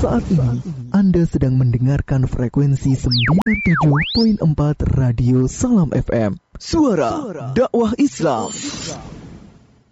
Saat ini Anda sedang mendengarkan frekuensi 97.4 Radio Salam FM. Suara dakwah Islam.